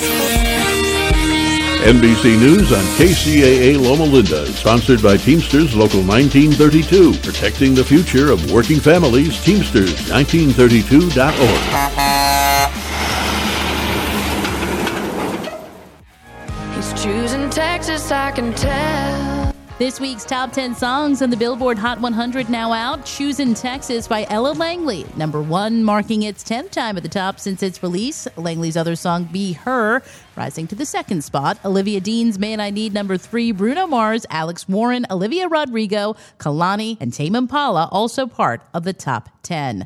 NBC News on KCAA Loma Linda, sponsored by Teamsters Local 1932, protecting the future of working families. Teamsters1932.org. He's choosing Texas, I can tell. This week's top 10 songs on the Billboard Hot 100 now out. Choosing Texas by Ella Langley, number 1, marking its 10th time at the top since its release. Langley's other song, Be Her, rising to the 2nd spot. Olivia Dean's Man I Need, number 3. Bruno Mars, Alex Warren, Olivia Rodrigo, Kalani, and Tame Impala, also part of the top 10.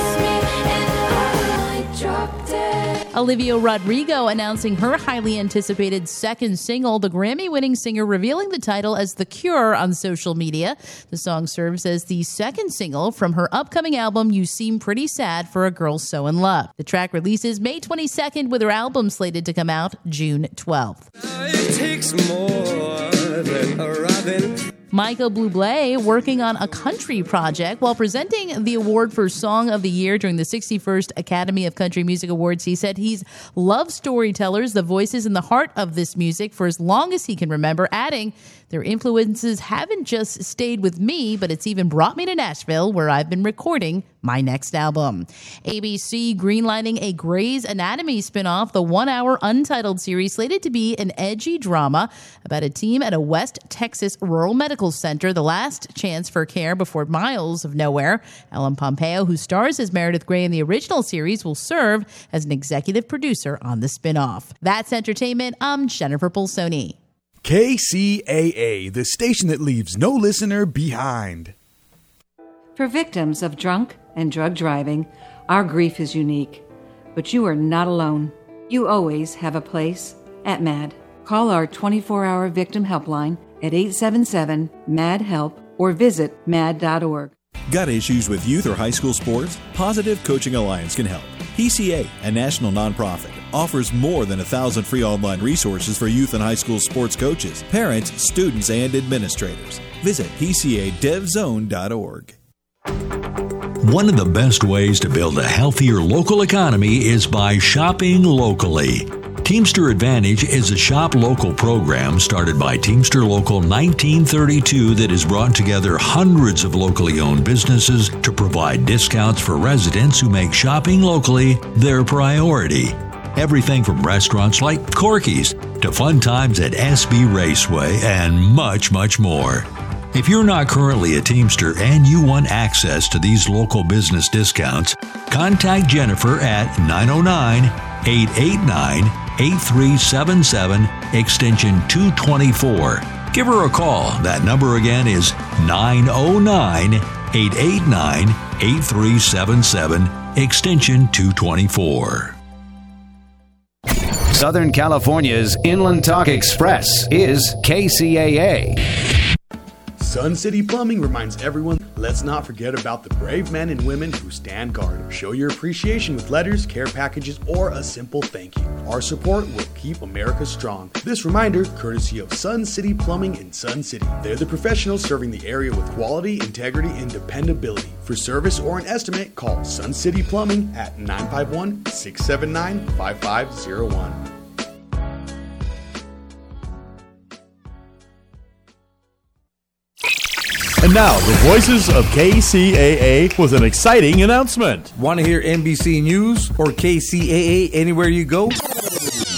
Olivia Rodrigo announcing her highly anticipated second single, the Grammy-winning singer revealing the title as The Cure on social media. The song serves as the second single from her upcoming album, You Seem Pretty Sad for a Girl So in Love. The track releases May 22nd, with her album slated to come out June 12th. It takes more than a robin. Michael Bublé working on a country project while presenting the award for Song of the Year during the 61st Academy of Country Music Awards. He said he's loved storytellers, the voices in the heart of this music, for as long as he can remember, adding, their influences haven't just stayed with me, but it's even brought me to Nashville, where I've been recording my next album. ABC greenlighting a Grey's Anatomy spinoff, the 1-hour Untitled series slated to be an edgy drama about a team at a West Texas rural medical center, the last chance for care before miles of nowhere. Ellen Pompeo, who stars as Meredith Grey in the original series, will serve as an executive producer on the spinoff. That's entertainment. I'm Jennifer Pulsoni. KCAA, the station that leaves no listener behind. For victims of drunk and drug driving, our grief is unique. But you are not alone. You always have a place at MAD. Call our 24-hour victim helpline at 877-MAD-HELP or visit mad.org. Got issues with youth or high school sports? Positive Coaching Alliance can help. PCA, a national nonprofit, offers more than 1,000 free online resources for youth and high school sports coaches, parents, students, and administrators. Visit PCADevZone.org. One of the best ways to build a healthier local economy is by shopping locally. Teamster Advantage is a shop local program started by Teamster Local 1932 that has brought together hundreds of locally owned businesses to provide discounts for residents who make shopping locally their priority. Everything from restaurants like Corky's to fun times at SB Raceway and much, much more. If you're not currently a Teamster and you want access to these local business discounts, contact Jennifer at 909-889-8377, extension 224. Give her a call. That number again is 909-889-8377, extension 224. Southern California's Inland Talk Express is KCAA. Sun City Plumbing reminds everyone, let's not forget about the brave men and women who stand guard. Show your appreciation with letters, care packages, or a simple thank you. Our support will keep America strong. This reminder, courtesy of Sun City Plumbing in Sun City. They're the professionals serving the area with quality, integrity, and dependability. For service or an estimate, call Sun City Plumbing at 951-679-5501. And now, the voices of KCAA with an exciting announcement. Want to hear NBC News or KCAA anywhere you go?